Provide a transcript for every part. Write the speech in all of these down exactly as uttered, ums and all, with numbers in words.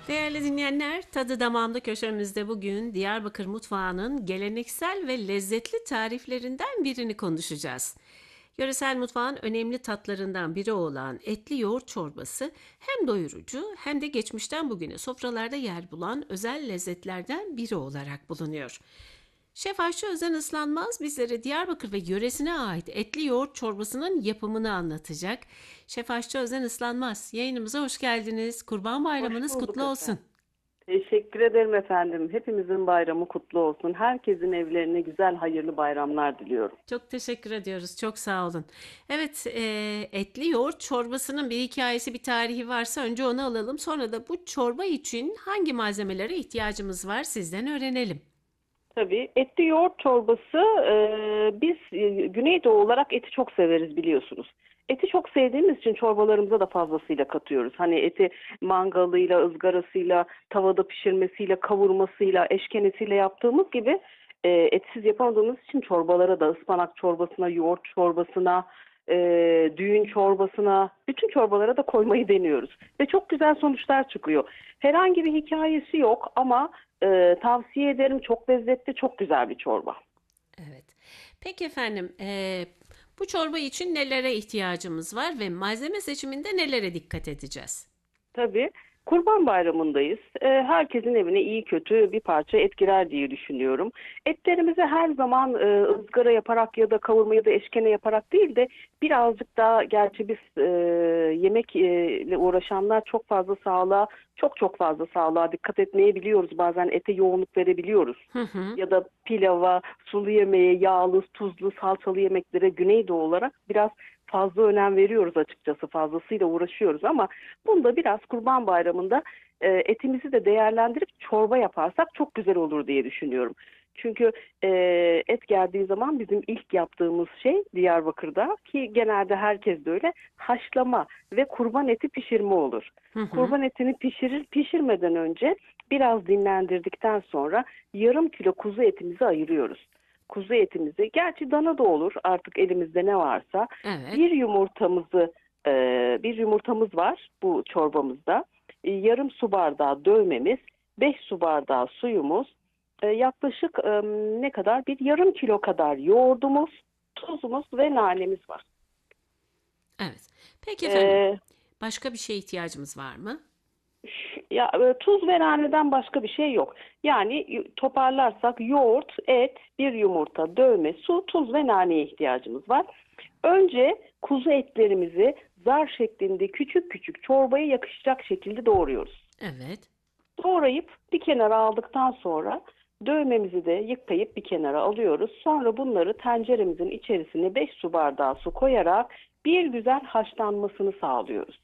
Değerli dinleyenler, Tadı Damağımda köşemizde bugün Diyarbakır mutfağının geleneksel ve lezzetli tariflerinden birini konuşacağız. Yöresel mutfağın önemli tatlarından biri olan etli yoğurt çorbası hem doyurucu hem de geçmişten bugüne sofralarda yer bulan özel lezzetlerden biri olarak bulunuyor. Şef Aşçı Özen Islanmaz bizlere Diyarbakır ve yöresine ait etli yoğurt çorbasının yapımını anlatacak. Şef Aşçı Özen Islanmaz, yayınımıza hoş geldiniz. Kurban Hoş Bayramınız bulduk kutlu olsun. efendim. Teşekkür ederim efendim. Hepimizin bayramı kutlu olsun. Herkesin evlerine güzel, hayırlı bayramlar diliyorum. Çok teşekkür ediyoruz. Çok sağ olun. Evet, e, etli yoğurt çorbasının bir hikayesi, bir tarihi varsa önce onu alalım. Sonra da bu çorba için hangi malzemelere ihtiyacımız var sizden öğrenelim. Tabii etli yoğurt çorbası e, biz e, Güneydoğu olarak eti çok severiz biliyorsunuz. Eti çok sevdiğimiz için çorbalarımıza da fazlasıyla katıyoruz. Hani eti mangalıyla, ızgarasıyla, tavada pişirmesiyle, kavurmasıyla, eşkenesiyle yaptığımız gibi e, etsiz yapamadığımız için çorbalara da ıspanak çorbasına, yoğurt çorbasına, e, düğün çorbasına, bütün çorbalara da koymayı deniyoruz. Ve çok güzel sonuçlar çıkıyor. Herhangi bir hikayesi yok ama e, tavsiye ederim. Çok lezzetli, çok güzel bir çorba. Evet. Peki efendim, e, bu çorba için nelere ihtiyacımız var ve malzeme seçiminde nelere dikkat edeceğiz? Tabii. Kurban Bayramı'ndayız. Ee, herkesin evine iyi kötü bir parça et girer diye düşünüyorum. Etlerimizi her zaman e, ızgara yaparak ya da kavurma ya da eşkene yaparak değil de birazcık daha, gerçi biz e, yemekle uğraşanlar çok fazla sağlığa, çok çok fazla sağlığa dikkat etmeyi biliyoruz. Bazen ete yoğunluk verebiliyoruz. Hı hı. Ya da pilava, sulu yemeğe, yağlı, tuzlu, salçalı yemeklere Güneydoğu olarak biraz fazla önem veriyoruz açıkçası. Fazlasıyla uğraşıyoruz ama bunda biraz Kurban Bayramı'nda e, etimizi de değerlendirip çorba yaparsak çok güzel olur diye düşünüyorum. Çünkü e, et geldiği zaman bizim ilk yaptığımız şey Diyarbakır'da, ki genelde herkes de öyle, haşlama ve kurban eti pişirme olur. Hı hı. Kurban etini pişirir pişirmeden önce biraz dinlendirdikten sonra yarım kilo kuzu etimizi ayırıyoruz. Kuzu etimizi, gerçi dana da olur artık elimizde ne varsa, Evet. bir yumurtamızı e, bir yumurtamız var bu çorbamızda. E, yarım su bardağı dövmemiz, beş su bardağı suyumuz, e, yaklaşık e, ne kadar, bir yarım kilo kadar yoğurdumuz, tuzumuz ve nanemiz var. Evet. Peki efendim, E, başka bir şeye ihtiyacımız var mı? Ya e, tuz ve naneden başka bir şey yok. Yani y- toparlarsak yoğurt, et, bir yumurta, dövme, su, tuz ve naneye ihtiyacımız var. Önce kuzu etlerimizi zar şeklinde küçük küçük çorbaya yakışacak şekilde doğruyoruz. Evet. Doğrayıp bir kenara aldıktan sonra dövmemizi de yıkayıp bir kenara alıyoruz. Sonra bunları tenceremizin içerisine beş su bardağı su koyarak bir güzel haşlanmasını sağlıyoruz.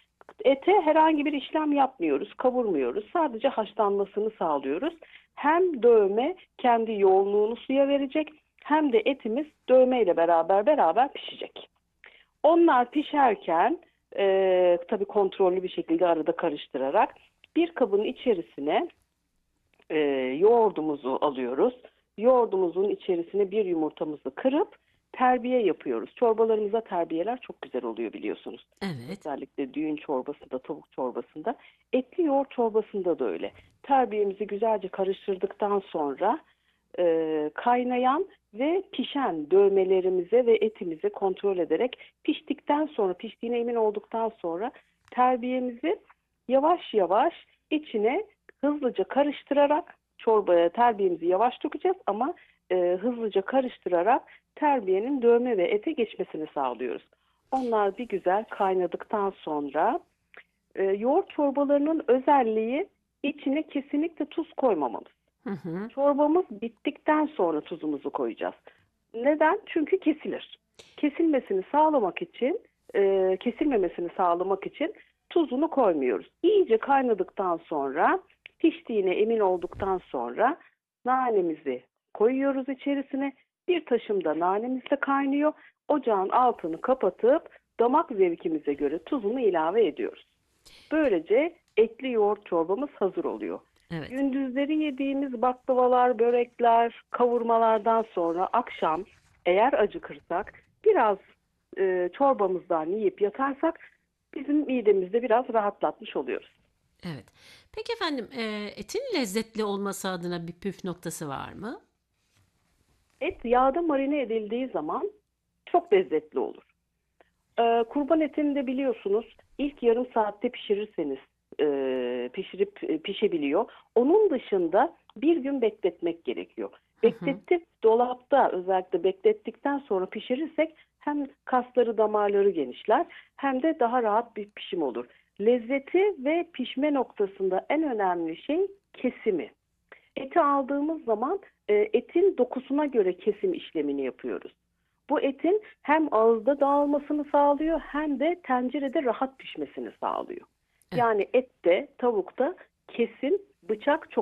Ete herhangi bir işlem yapmıyoruz, kavurmuyoruz. Sadece haşlanmasını sağlıyoruz. Hem dövme kendi yoğunluğunu suya verecek, hem de etimiz dövme ile beraber beraber pişecek. Onlar pişerken e, tabii kontrollü bir şekilde arada karıştırarak bir kabın içerisine e, yoğurdumuzu alıyoruz. Yoğurdumuzun içerisine bir yumurtamızı kırıp terbiye yapıyoruz. Çorbalarımıza terbiyeler çok güzel oluyor biliyorsunuz. Evet. Özellikle düğün çorbasında, tavuk çorbasında. Etli yoğurt çorbasında da öyle. Terbiyemizi güzelce karıştırdıktan sonra e, kaynayan ve pişen dövmelerimize ve etimizi kontrol ederek piştikten sonra, piştiğine emin olduktan sonra terbiyemizi yavaş yavaş içine hızlıca karıştırarak, çorbaya terbiyemizi yavaş dökeceğiz ama e, hızlıca karıştırarak terbiyenin dövme ve ete geçmesini sağlıyoruz. Onlar bir güzel kaynadıktan sonra e, yoğurt çorbalarının özelliği, içine kesinlikle tuz koymamamız. Hı hı. Çorbamız bittikten sonra tuzumuzu koyacağız. Neden? Çünkü kesilir. Kesilmesini sağlamak için, e, kesilmemesini sağlamak için tuzunu koymuyoruz. İyice kaynadıktan sonra, piştiğine emin olduktan sonra nanemizi koyuyoruz içerisine. Bir taşım da nanemiz de kaynıyor. Ocağın altını kapatıp damak zevkimize göre tuzunu ilave ediyoruz. Böylece etli yoğurt çorbamız hazır oluyor. Evet. Gündüzleri yediğimiz baklavalar, börekler, kavurmalardan sonra akşam eğer acıkırsak biraz e, çorbamızdan yiyip yatarsak bizim midemizde biraz rahatlatmış oluyoruz. Evet. Peki efendim, e, etin lezzetli olması adına bir püf noktası var mı? Et yağda marine edildiği zaman çok lezzetli olur. Ee, kurban etini de biliyorsunuz ilk yarım saatte pişirirseniz e, pişirip e, pişebiliyor. Onun dışında bir gün bekletmek gerekiyor. Hı hı. Beklettik dolapta özellikle beklettikten sonra pişirirsek hem kasları damarları genişler hem de daha rahat bir pişim olur. Lezzeti ve pişme noktasında en önemli şey kesimi. Eti aldığımız zaman e, etin dokusuna göre kesim işlemini yapıyoruz. Bu etin hem ağızda dağılmasını sağlıyor hem de tencerede rahat pişmesini sağlıyor. Evet. Yani ette, tavukta kesim, bıçak çok